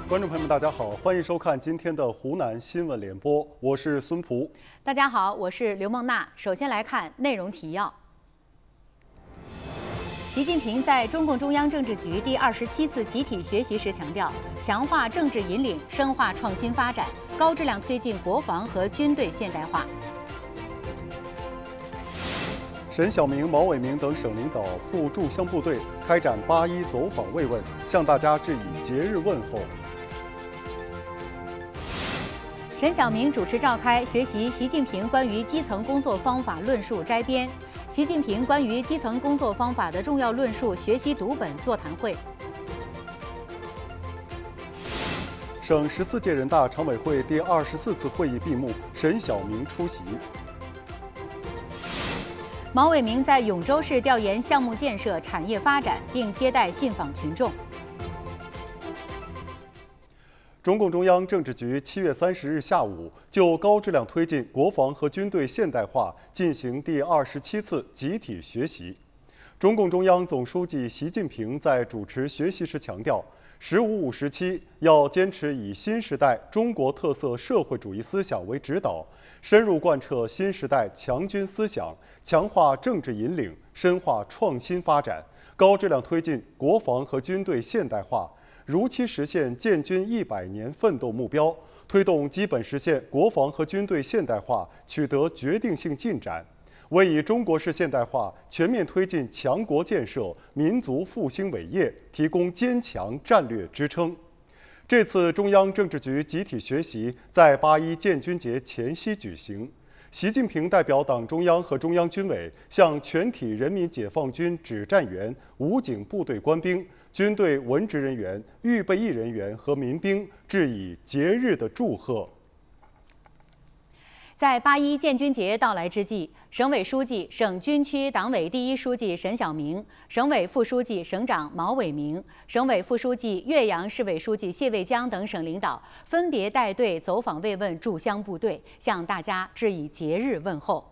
观众朋友们，大家好，欢迎收看今天的湖南新闻联播，我是孙璞。 大家好，我是刘梦娜。首先来看内容提要。习近平在中共中央政治局第27次集体学习时强调，强化政治引领，深化创新发展，高质量推进国防和军队现代化。 沈晓明、毛伟明等省领导赴驻湘部队开展8·1走访慰问，向大家致以节日问候。 沈晓明主持召开学习习近平关于基层工作方法论述摘编、习近平关于基层工作方法的重要论述学习读本座谈会。 省14届人大常委会第24次会议闭幕，沈晓明出席。 毛伟明在永州市调研项目建设、产业发展，并接待信访群众。 中共中央政治局7月30日下午就高质量推进国防和军队现代化进行第27次集体学习。中共中央总书记习近平在主持学习时强调，“15+5时期要坚持以新时代中国特色社会主义思想为指导，深入贯彻新时代强军思想，强化政治引领，深化创新发展，高质量推进国防和军队现代化，如期实现建军100年奋斗目标，推动基本实现国防和军队现代化取得决定性进展，为以中国式现代化全面推进强国建设、民族复兴伟业提供坚强战略支撑。”这次中央政治局集体学习在8·1建军节前夕举行。习近平代表党中央和中央军委向全体人民解放军指战员、武警部队官兵、军队文职人员、预备役人员和民兵致以节日的祝贺。 在8·1建军节到来之际，省委书记、省军区党委第一书记沈晓明、省委副书记、省长毛伟明、省委副书记、岳阳市委书记谢卫江等省领导分别带队走访慰问驻湘部队，向大家致以节日问候。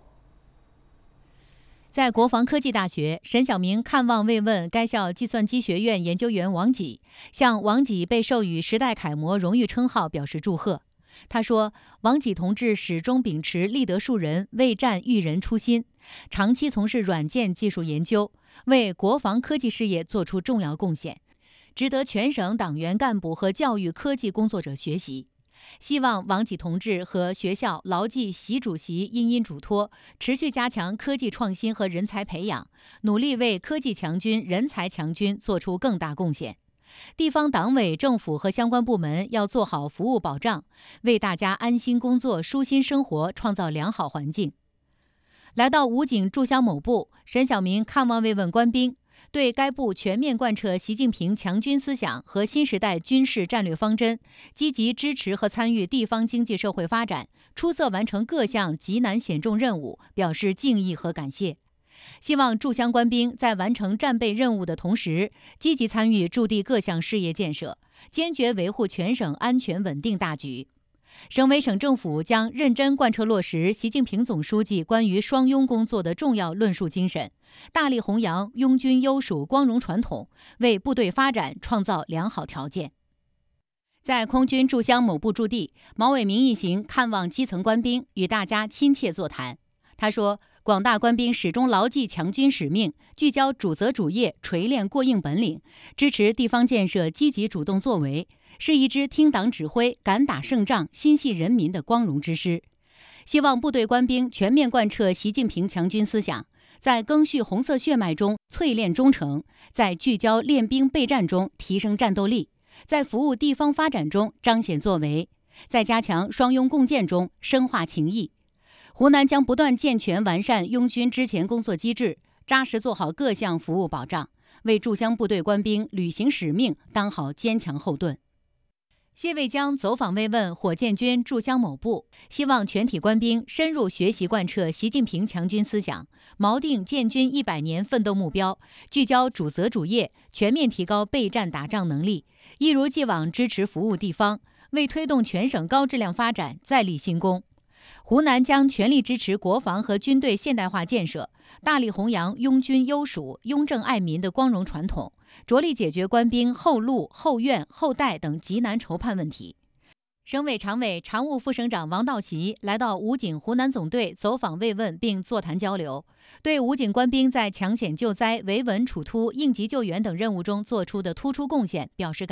在国防科技大学，沈晓明看望慰问该校计算机学院研究员王己，向王己被授予时代楷模荣誉称号表示祝贺。他说，王己同志始终秉持立德树人、为战育人初心，长期从事软件技术研究，为国防科技事业做出重要贡献，值得全省党员干部和教育科技工作者学习。希望王己同志和学校牢记习主席殷殷嘱托，持续加强科技创新和人才培养，努力为科技强军、人才强军做出更大贡献。地方党委政府和相关部门要做好服务保障，为大家安心工作、舒心生活创造良好环境。来到武警驻湘某部，沈晓明看望慰问官兵，对该部全面贯彻习近平强军思想和新时代军事战略方针，积极支持和参与地方经济社会发展，出色完成各项极难险重任务，表示敬意和感谢。希望驻湘官兵在完成战备任务的同时，积极参与驻地各项事业建设，坚决维护全省安全稳定大局。省委省政府将认真贯彻落实习近平总书记关于双拥工作的重要论述精神，大力弘扬拥军优属光荣传统，为部队发展创造良好条件。在空军驻湘某部驻地，毛伟明一行看望基层官兵，与大家亲切座谈。他说，广大官兵始终牢记强军使命，聚焦主责主业，锤炼过硬本领，支持地方建设积极主动作为，是一支听党指挥、敢打胜仗、心系人民的光荣之师。希望部队官兵全面贯彻习近平强军思想，在赓续红色血脉中淬炼忠诚，在聚焦练兵备战中提升战斗力，在服务地方发展中彰显作为，在加强双拥共建中深化情谊。湖南将不断健全完善拥军支前工作机制，扎实做好各项服务保障，为驻湘部队官兵履行使命当好坚强后盾。谢卫江走访慰问火箭军驻湘某部，希望全体官兵深入学习贯彻习近平强军思想，锚定建军100年奋斗目标，聚焦主责主业，全面提高备战打仗能力，一如既往支持服务地方，为推动全省高质量发展再立新功。 湖南将全力支持国防和军队现代化建设，大力弘扬拥军优属、拥政爱民的光荣传统，着力解决官兵后路、后院、后代等急难愁盼问题。省委常委、常务副省长王道习来到武警湖南总队走访慰问并座谈交流，对武警官兵在抢险救灾、维稳处突、应急救援等任务中做出的突出贡献表示感谢。